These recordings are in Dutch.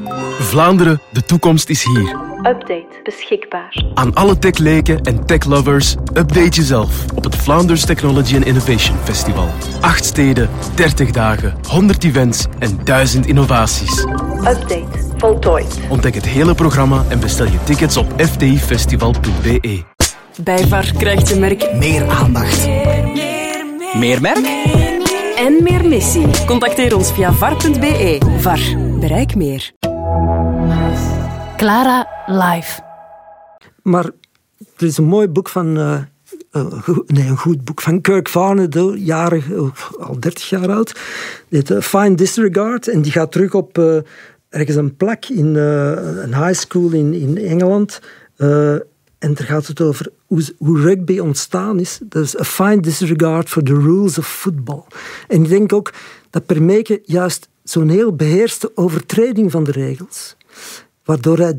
Vlaanderen, de toekomst is hier. Update beschikbaar. Aan alle techleken en techlovers, update jezelf op het Vlaanders Technology and Innovation Festival. 8 steden, 30 dagen, 100 events en 1000 innovaties. Update voltooid. Ontdek het hele programma en bestel je tickets op fdifestival.be. Bij VAR krijgt je merk Meer aandacht. Meer merk? en meer missie. Contacteer ons via var.be. VAR. Bereik meer. Clara live. Maar er is een mooi boek van... een goed boek van Kirk Varnado, al 30 jaar oud. Het heet Fine Disregard. En die gaat terug op ergens een plek in een high school in Engeland. En daar gaat het over hoe rugby ontstaan is. Dat is a fine disregard for the rules of football. En ik denk ook dat Permeke juist zo'n heel beheerste overtreding van de regels, waardoor hij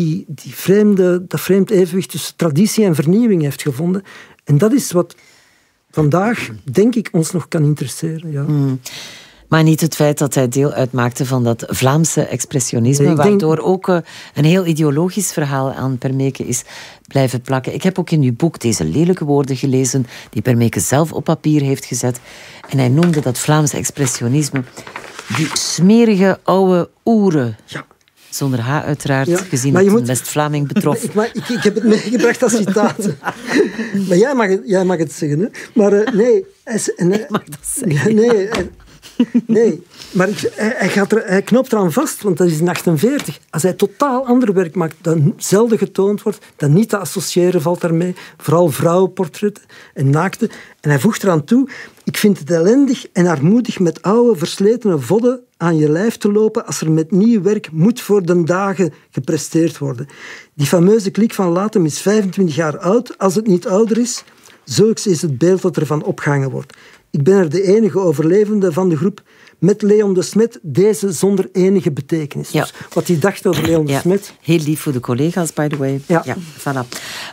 dat vreemd evenwicht tussen traditie en vernieuwing heeft gevonden. En dat is wat vandaag, denk ik, ons nog kan interesseren. Ja. Maar niet het feit dat hij deel uitmaakte van dat Vlaamse expressionisme, waardoor ook een heel ideologisch verhaal aan Permeke is blijven plakken. Ik heb ook in uw boek deze lelijke woorden gelezen die Permeke zelf op papier heeft gezet. En hij noemde dat Vlaamse expressionisme die smerige oude oeren. Ja. Zonder H uiteraard, gezien dat een West-Vlaming betrof. Ik heb het meegebracht als citaat. Maar jij mag het zeggen. Hè? Maar nee. Ik mag dat zeggen. Nee, maar hij knopt eraan vast, want dat is in 1948. Als hij totaal ander werk maakt, dat zelden getoond wordt, dat niet te associëren valt daarmee, vooral vrouwenportretten en naakten. En hij voegt eraan toe: ik vind het ellendig en armoedig met oude, versletene vodden aan je lijf te lopen als er met nieuw werk moet voor den dagen gepresteerd worden. Die fameuze klik van Latem is 25 jaar oud, als het niet ouder is. Zulks is het beeld dat ervan opgehangen wordt. Ik ben er de enige overlevende van de groep met Leon de Smet, deze zonder enige betekenis. Ja. Dus wat hij dacht over Leon de Smet. Heel lief voor de collega's, by the way. Ja. Voilà.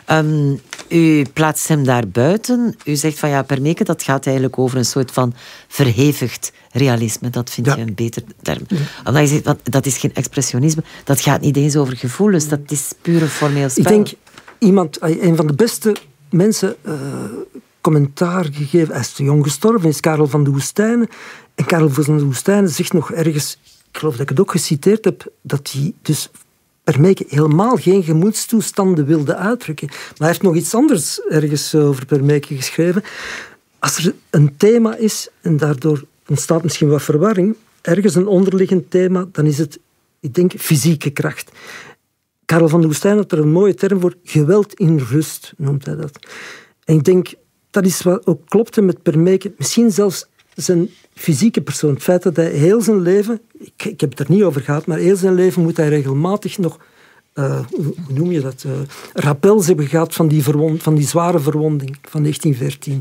U plaatst hem daar buiten. U zegt van Permeke, dat gaat eigenlijk over een soort van verhevigd realisme. Dat vind je een beter term. Ja. Omdat je zegt, dat is geen expressionisme. Dat gaat niet eens over gevoelens. Dat is puur een formeel spel. Ik denk, een van de beste mensen... commentaar gegeven. Hij is te jong gestorven, is Karel van de Woestijnen. En Karel van de Woestijnen zegt nog ergens, ik geloof dat ik het ook geciteerd heb, dat hij dus Permeke helemaal geen gemoedstoestanden wilde uitdrukken. Maar hij heeft nog iets anders ergens over Permeke geschreven. Als er een thema is, en daardoor ontstaat misschien wat verwarring, ergens een onderliggend thema, dan is het, ik denk, fysieke kracht. Karel van de Woestijnen had er een mooie term voor, geweld in rust, noemt hij dat. En ik denk, dat is wat ook klopte met Permeke. Misschien zelfs zijn fysieke persoon. Het feit dat hij heel zijn leven... Ik heb het er niet over gehad, maar heel zijn leven moet hij regelmatig nog... hoe noem je dat? Rappels hebben gehad van die zware verwonding van 1914.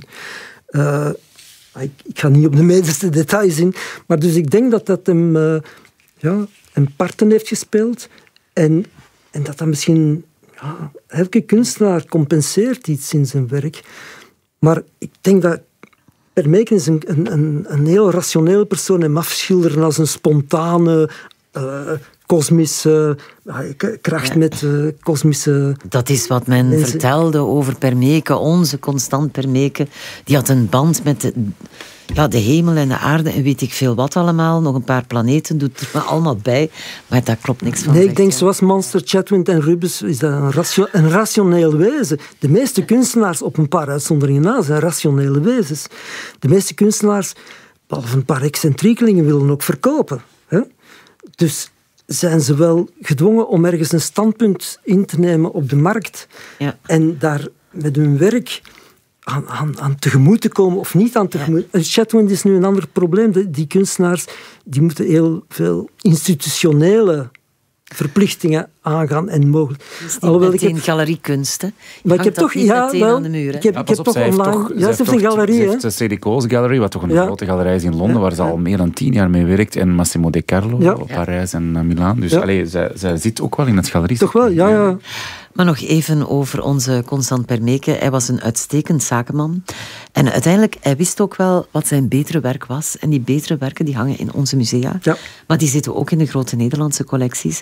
Ik ga niet op de meeste details in. Maar dus ik denk dat hem een parten heeft gespeeld. En dat misschien... elke kunstenaar compenseert iets in zijn werk. Maar ik denk dat Permeke is een heel rationele persoon. Hem afschilderen als een spontane, kosmische kracht met kosmische... Dat is wat men vertelde over Permeke, onze Constant Permeke. Die had een band met de hemel en de aarde en weet ik veel wat allemaal. Nog een paar planeten, doet er maar allemaal bij. Maar daar klopt niks van. Nee, ik denk zoals Monster, Chatwin en Rubens is dat een rationeel wezen. De meeste kunstenaars, op een paar uitzonderingen na, zijn rationele wezens. De meeste kunstenaars, behalve een paar excentriekelingen, willen ook verkopen. Hè? Dus zijn ze wel gedwongen om ergens een standpunt in te nemen op de markt. Ja. En daar met hun werk... aan tegemoet te komen of niet aan tegemoet. Ja. Chatwin is nu een ander probleem. Die kunstenaars die moeten heel veel institutionele verplichtingen aangaan en mogelijk. Alhoewel, ik heb galeriekunst, hè? Maar ik heb toch aan de muur. Ik heb toch online. Ze heeft een galerie. Ze heeft de CD Coles Gallery, wat toch een grote galerij is in Londen, waar ze al meer dan 10 jaar mee werkt. En Massimo De Carlo, Parijs en Milaan. Dus zij zit ook wel in het galerie. Toch wel, ja. Maar nog even over onze Constant Permeke. Hij was een uitstekend zakenman. En uiteindelijk, hij wist ook wel wat zijn betere werk was. En die betere werken die hangen in onze musea. Ja. Maar die zitten ook in de grote Nederlandse collecties.